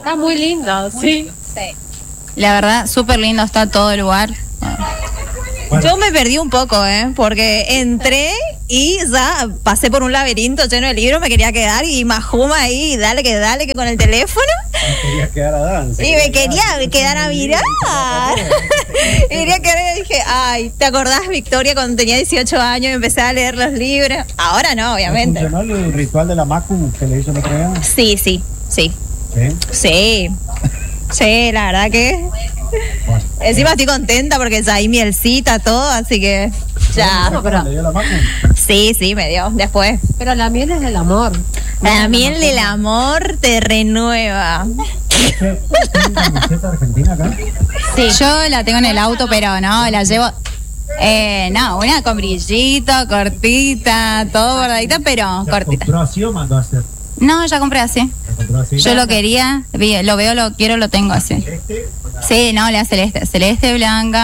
Está muy lindo, sí. La verdad, súper lindo está todo el lugar. Bueno. Yo me perdí un poco, porque entré y ya pasé por un laberinto lleno de libros, me quería quedar y Majuma ahí, dale que con el teléfono. Querías quedar a danza. Y me quería quedar a mirar. Y quería quedar y dije, ay, ¿te acordás, Victoria, cuando tenía 18 años y empecé a leer los libros? Ahora no, obviamente. ¿Funcionó el ritual de la Macu que le hizo el otro día? Sí. ¿Sí? Sí, la verdad que... Bueno. Encima estoy contenta porque ya hay mielcita, todo, así que ya. ¿Le dio la Macu? Sí, me dio, después. Pero la miel es del amor. La miel del amor te renueva. ¿Tienes camiseta argentina acá? Sí. Yo la tengo en el auto, pero no, la llevo... no, una con brillito, cortita, todo bordadita, pero cortita. ¿Compró así o mandó a hacer? No, ya compré así. ¿La compró así? Yo lo quería, lo veo, lo quiero, lo tengo así. ¿Este? Sí, no, la celeste blanca.